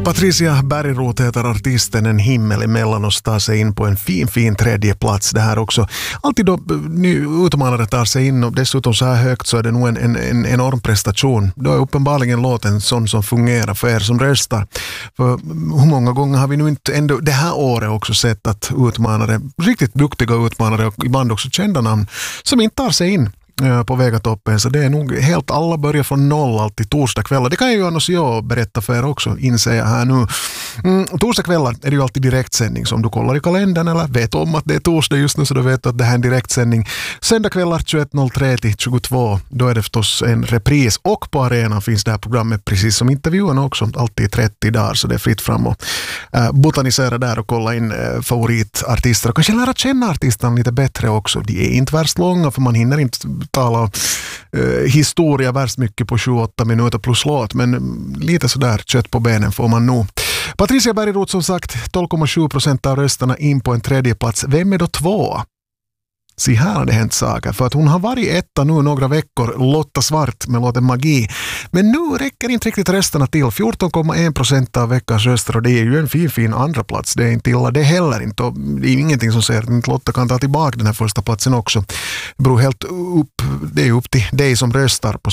Patricia Bergroth heter artisten, en himmel emellan och tar sig in på en fin tredje plats det här också. Alltid då ny utmanare tar sig in och dessutom så här högt så är det nog en enorm prestation. Då är uppenbarligen låten sån som fungerar för er som röstar. För hur många gånger har vi nu inte ändå det här året också sett att utmanare, riktigt duktiga utmanare och ibland också kända namn som inte tar sig in på Vegatoppen, så det är nog helt alla börjar från noll alltid torsdagskvällar. Det kan ju annars jag berätta för er också, inser jag här nu. Torsdagskvällar är det ju alltid direktsändning, så om du kollar i kalendern eller vet om att det är torsdag just nu så då vet du att det här är en direktsändning. Söndagskvällar 21.03 till 22, då är det förstås en repris och på arenan finns det här programmet precis som intervjuerna också, alltid 30 dagar så det är fritt fram och botanisera där och kolla in favoritartister och kanske lära känna artisterna lite bättre också. De är inte värst långa för man hinner inte tala historia värst mycket på 28 minuter plus låt, men lite sådär kött på benen får man nog. Patricia Bergroth som sagt 12,7% av rösterna in på en tredje plats. Vem är då två? Se här har det hänt saker, för att hon har varit etta nu några veckor, Lotta Svart med låten Magi. Men nu räcker inte riktigt rösterna till, 14,1% av veckans röster och det är ju en fin andra plats. Det är inte illa det heller inte och det är ingenting som säger att Lotta kan ta tillbaka den här första platsen också. Det beror helt upp till dig som röstar på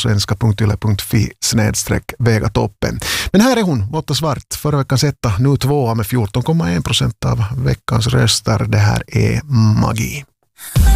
svenska.yle.fi/Vegatoppen. Men här är hon, Lotta Svart, förra veckans etta, nu tvåa med 14,1% av veckans röster. Det här är Magi.